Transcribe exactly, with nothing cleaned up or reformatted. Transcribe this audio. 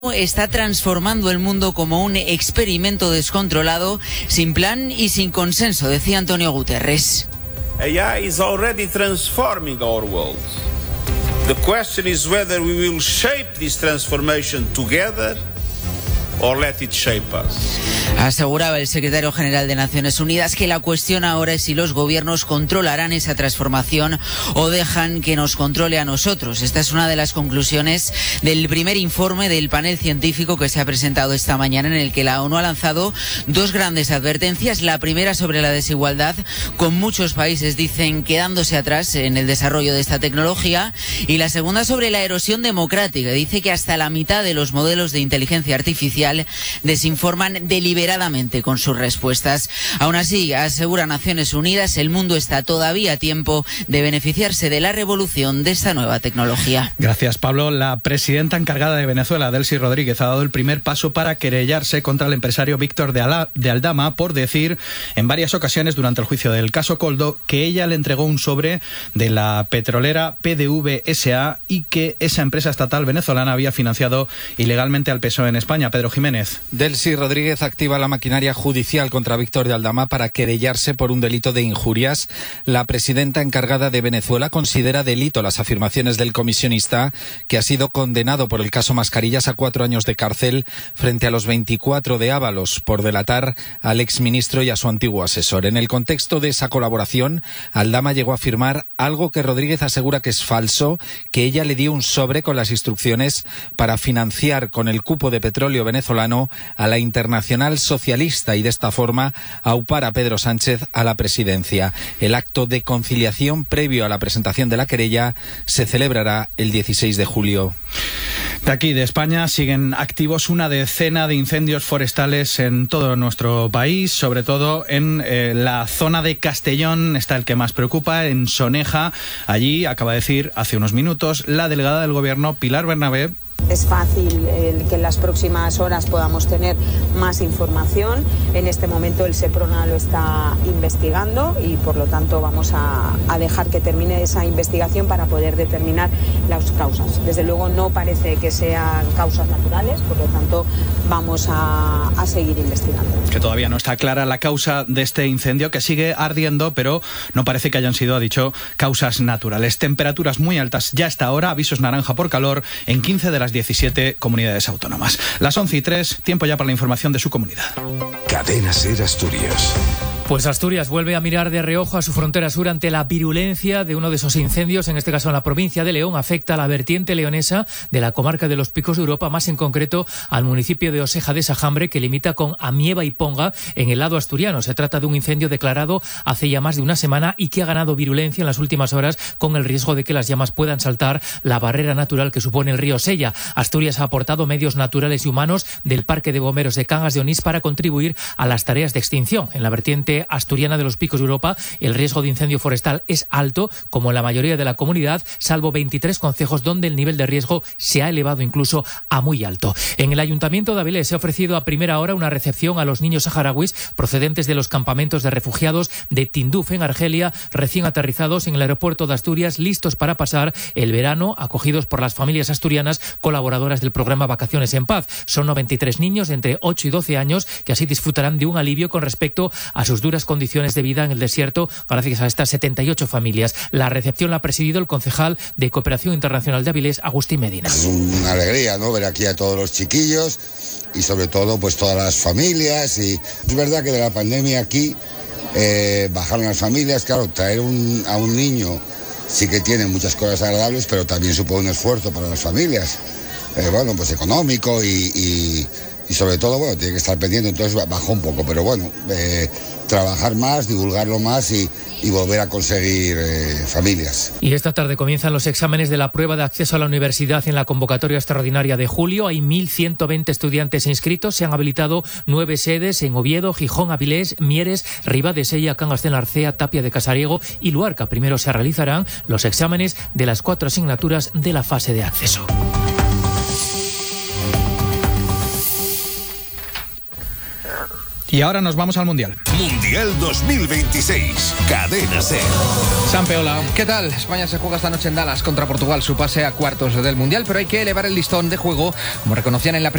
está transformando el mundo como un experimento descontrolado, sin plan y sin consenso, decía Antonio Guterres. A I is already transforming our world. The question is whether we will shape this transformation together or let it shape us. Aseguraba el secretario general de Naciones Unidas que la cuestión ahora es si los gobiernos controlarán esa transformación o dejan que nos controle a nosotros. Esta es una de las conclusiones del primer informe del panel científico que se ha presentado esta mañana, en el que la ONU ha lanzado dos grandes advertencias. La primera sobre la desigualdad, con muchos países, dicen, quedándose atrás en el desarrollo de esta tecnología, y la segunda sobre la erosión democrática. Dice que hasta la mitad de los modelos de inteligencia artificial desinforman deliberadamente con sus respuestas. Aún así, asegura Naciones Unidas, el mundo está todavía a tiempo de beneficiarse de la revolución de esta nueva tecnología. Gracias, Pablo. La presidenta encargada de Venezuela, Delcy Rodríguez, ha dado el primer paso para querellarse contra el empresario Víctor de, Ala, de Aldama por decir en varias ocasiones durante el juicio del caso Coldo que ella le entregó un sobre de la petrolera P D V S A y que esa empresa estatal venezolana había financiado ilegalmente al P S O E en España. Pedro Jiménez. Delcy Rodríguez activa la maquinaria judicial contra Víctor de Aldama para querellarse por un delito de injurias. La presidenta encargada de Venezuela considera delito las afirmaciones del comisionista, que ha sido condenado por el caso Mascarillas a cuatro años de cárcel frente a los veinticuatro de Ábalos por delatar al exministro y a su antiguo asesor. En el contexto de esa colaboración, Aldama llegó a afirmar algo que Rodríguez asegura que es falso, que ella le dio un sobre con las instrucciones para financiar con el cupo de petróleo venezolano a la Internacional Socialista y de esta forma aupar a Pedro Sánchez a la presidencia. El acto de conciliación previo a la presentación de la querella se celebrará el dieciséis de julio. De aquí, de España, siguen activos una decena de incendios forestales en todo nuestro país, sobre todo en eh, la zona de Castellón, está el que más preocupa, en Soneja. Allí, acaba de decir hace unos minutos, la delegada del Gobierno, Pilar Bernabé. Es fácil el que en las próximas horas podamos tener más información. En este momento el SEPRONA lo está investigando y por lo tanto vamos a, a dejar que termine esa investigación para poder determinar las causas. Desde luego no parece que sean causas naturales, por lo tanto vamos a, a seguir investigando. Que todavía no está clara la causa de este incendio, que sigue ardiendo, pero no parece que hayan sido, ha dicho, causas naturales. Temperaturas muy altas ya hasta ahora, avisos naranja por calor en quince de las diecisiete comunidades autónomas. Las once y tres, tiempo ya para la información de su comunidad. Cadena SER Asturias. Pues Asturias vuelve a mirar de reojo a su frontera sur ante la virulencia de uno de esos incendios, en este caso en la provincia de León. Afecta a la vertiente leonesa de la comarca de los Picos de Europa, más en concreto al municipio de Oseja de Sajambre, que limita con Amieva y Ponga en el lado asturiano. Se trata de un incendio declarado hace ya más de una semana y que ha ganado virulencia en las últimas horas, con el riesgo de que las llamas puedan saltar la barrera natural que supone el río Sella. Asturias ha aportado medios naturales y humanos del Parque de Bomberos de Cangas de Onís para contribuir a las tareas de extinción. En la vertiente asturiana de los Picos de Europa, el riesgo de incendio forestal es alto, como en la mayoría de la comunidad, salvo veintitrés concejos donde el nivel de riesgo se ha elevado incluso a muy alto. En el Ayuntamiento de Avilés se ha ofrecido a primera hora una recepción a los niños saharauis procedentes de los campamentos de refugiados de Tinduf, en Argelia, recién aterrizados en el aeropuerto de Asturias, listos para pasar el verano, acogidos por las familias asturianas colaboradoras del programa Vacaciones en Paz. Son noventa y tres niños de entre ocho y doce años que así disfrutarán de un alivio con respecto a sus duras condiciones de vida en el desierto gracias a estas setenta y ocho familias. La recepción la ha presidido el concejal de Cooperación Internacional de Avilés, Agustín Medina. Es una alegría, ¿no?, ver aquí a todos los chiquillos y sobre todo pues todas las familias. Y es verdad que de la pandemia aquí eh, bajaron las familias. Claro, traer un, a un niño sí que tiene muchas cosas agradables, pero también supone un esfuerzo para las familias, eh, bueno, pues económico y, y, y sobre todo, bueno, tiene que estar pendiente. Entonces bajó un poco, pero bueno, eh, trabajar más, divulgarlo más y, y volver a conseguir eh, familias. Y esta tarde comienzan los exámenes de la prueba de acceso a la universidad en la convocatoria extraordinaria de julio. Hay mil ciento veinte estudiantes inscritos. Se han habilitado nueve sedes en Oviedo, Gijón, Avilés, Mieres, Ribadesella, Cangas de Narcea, Tapia de Casariego y Luarca. Primero se realizarán los exámenes de las cuatro asignaturas de la fase de acceso. Y ahora nos vamos al Mundial. Mundial dos mil veintiséis, Cadena SER. Sampe, hola. ¿Qué tal? España se juega esta noche en Dallas contra Portugal su pase a cuartos del Mundial, pero hay que elevar el listón de juego, como reconocían en la